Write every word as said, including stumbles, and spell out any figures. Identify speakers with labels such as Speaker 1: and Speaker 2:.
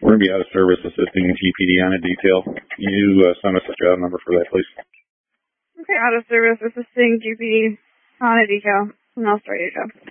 Speaker 1: We're going to be out of service assisting G P D on a detail. Can you uh, send us a job number for that, please?
Speaker 2: Okay, out of service assisting G P D on a detail. And I'll start your job.